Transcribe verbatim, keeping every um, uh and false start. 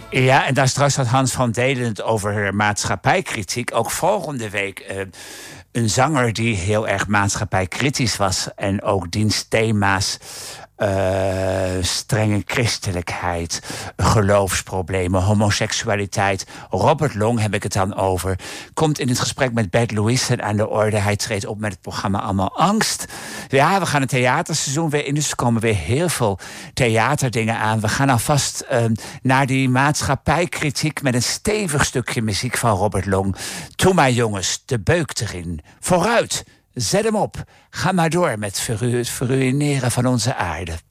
Ja, en daar straks had Hans van Delen het over maatschappijkritiek. Ook volgende week uh, een zanger die heel erg maatschappijkritisch was. En ook diens thema's, uh, strenge christelijkheid, geloofsproblemen, homoseksualiteit. Robert Long heb ik het dan over. Komt in het gesprek met Bert Louissen aan de orde. Hij treedt op met het programma Allemaal Angst. Ja, we gaan het theaterseizoen weer in, dus er komen weer heel veel theaterdingen aan. We gaan alvast uh, naar die maatschappijkritiek met een stevig stukje muziek van Robert Long. Toe maar jongens, de beuk erin. Vooruit, zet hem op. Ga maar door met het verruineren van onze aarde.